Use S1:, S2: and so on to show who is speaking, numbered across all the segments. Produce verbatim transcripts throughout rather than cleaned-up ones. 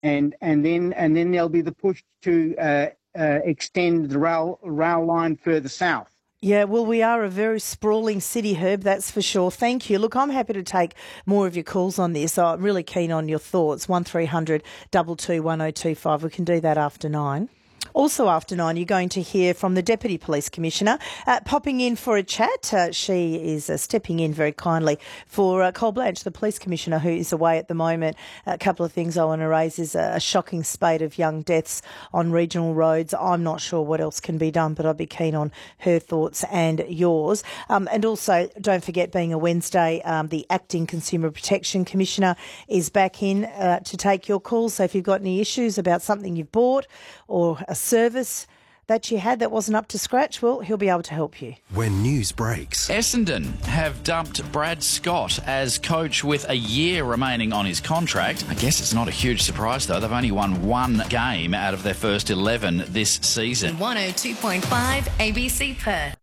S1: and and then and then there'll be the push to uh, uh, extend the rail rail line further south.
S2: Yeah, well, we are a very sprawling city, Herb, that's for sure. Thank you. Look, I'm happy to take more of your calls on this. I'm really keen on your thoughts. one three hundred two two one oh two five. We can do that after nine. Also after nine, you're going to hear from the Deputy Police Commissioner uh, popping in for a chat. Uh, she is uh, stepping in very kindly for uh, Cole Blanche, the Police Commissioner, who is away at the moment. A couple of things I want to raise is a, a shocking spate of young deaths on regional roads. I'm not sure what else can be done, but I'd be keen on her thoughts and yours. Um, and also, don't forget, being a Wednesday, um, the Acting Consumer Protection Commissioner is back in uh, to take your calls. So if you've got any issues about something you've bought or a service that you had that wasn't up to scratch, well, he'll be able to help you.
S3: When news breaks.
S4: Essendon have dumped Brad Scott as coach with a year remaining on his contract. I guess it's not a huge surprise, though. They've only won one game out of their first eleven this season.
S5: one oh two point five A B C Perth.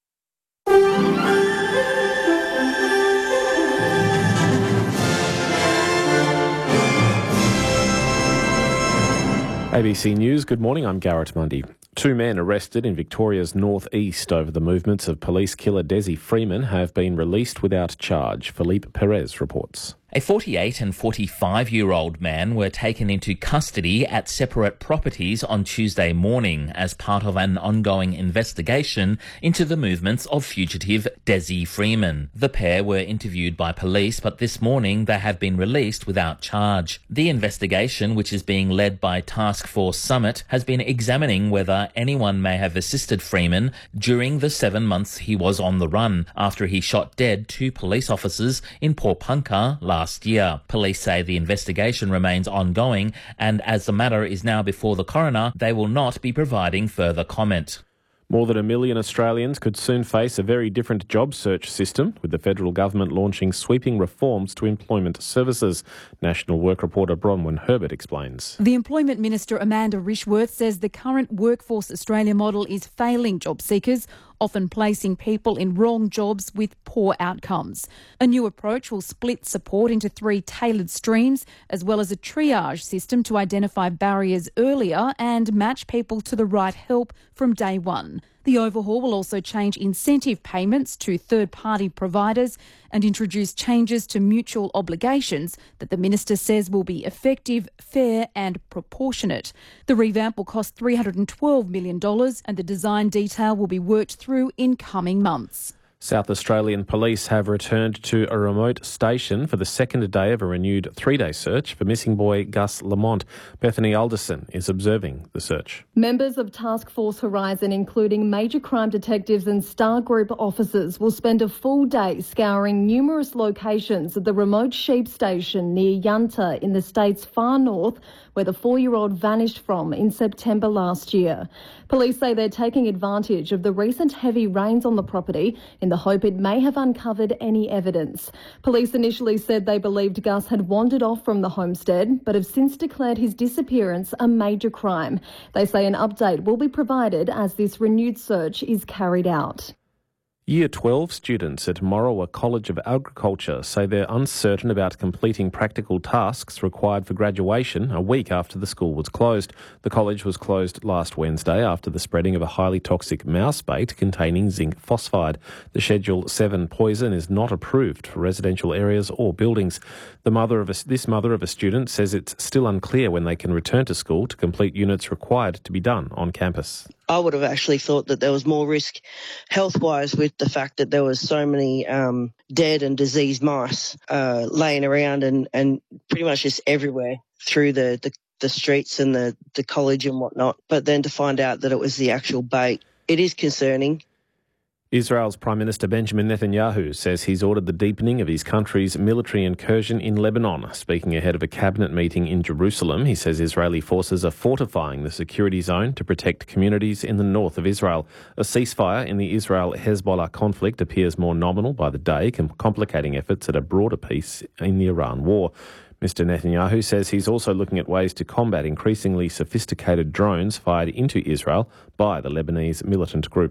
S6: A B C News, good morning, I'm Garrett Mundy. Two men arrested in Victoria's northeast over the movements of police killer Desi Freeman have been released without charge. Philippe Perez reports.
S7: A forty-eight and forty-five-year-old man were taken into custody at separate properties on Tuesday morning as part of an ongoing investigation into the movements of fugitive Desi Freeman. The pair were interviewed by police, but this morning they have been released without charge. The investigation, which is being led by Task Force Summit, has been examining whether anyone may have assisted Freeman during the seven months he was on the run after he shot dead two police officers in Porepunkah last Last year. Police say the investigation remains ongoing, and as the matter is now before the coroner, they will not be providing further comment.
S6: More than a million Australians could soon face a very different job search system, with the federal government launching sweeping reforms to employment services. National Work reporter Bronwyn Herbert explains.
S8: The Employment Minister Amanda Rishworth says the current Workforce Australia model is failing job seekers, often placing people in wrong jobs with poor outcomes. A new approach will split support into three tailored streams, as well as a triage system to identify barriers earlier and match people to the right help from day one. The overhaul will also change incentive payments to third-party providers and introduce changes to mutual obligations that the Minister says will be effective, fair and proportionate. The revamp will cost three hundred twelve million dollars and the design detail will be worked through in coming months.
S6: South Australian police have returned to a remote station for the second day of a renewed three-day search for missing boy Gus Lamont. Bethany Alderson is observing the search.
S9: Members of Task Force Horizon, including major crime detectives and Star Group officers, will spend a full day scouring numerous locations at the remote sheep station near Yunta in the state's far north, where the four-year-old vanished from in September last year. Police say they're taking advantage of the recent heavy rains on the property in the hope it may have uncovered any evidence. Police initially said they believed Gus had wandered off from the homestead, but have since declared his disappearance a major crime. They say an update will be provided as this renewed search is carried out.
S6: Year twelve students at Morawa College of Agriculture say they're uncertain about completing practical tasks required for graduation a week after the school was closed. The college was closed last Wednesday after the spreading of a highly toxic mouse bait containing zinc phosphide. The Schedule seven poison is not approved for residential areas or buildings. The mother of a, this mother of a student says it's still unclear when they can return to school to complete units required to be done on campus.
S10: I would have actually thought that there was more risk health-wise with the fact that there was so many um, dead and diseased mice uh, laying around and, and pretty much just everywhere through the, the, the streets and the, the college and whatnot. But then to find out that it was the actual bait, it is concerning.
S6: Israel's Prime Minister Benjamin Netanyahu says he's ordered the deepening of his country's military incursion in Lebanon. Speaking ahead of a cabinet meeting in Jerusalem, he says Israeli forces are fortifying the security zone to protect communities in the north of Israel. A ceasefire in the Israel-Hezbollah conflict appears more nominal by the day, complicating efforts at a broader peace in the Iran war. Mister Netanyahu says he's also looking at ways to combat increasingly sophisticated drones fired into Israel by the Lebanese militant group.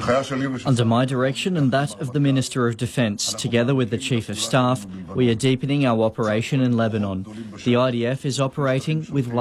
S11: Under my direction and that of the Minister of Defence, together with the Chief of Staff, we are deepening our operation in Lebanon. The I D F is operating with